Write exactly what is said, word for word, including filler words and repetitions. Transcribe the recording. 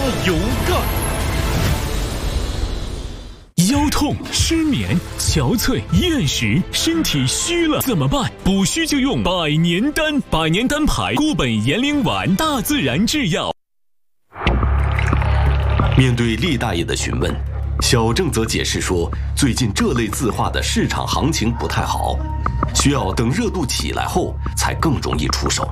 油盖。腰痛、失眠、憔悴、厌食，身体虚了怎么办？补虚就用百年丹，百年丹牌固本延龄丸，大自然制药。 面对厉大爷的询问，小郑则解释说，最近这类字画的市场行情不太好，需要等热度起来后才更容易出手。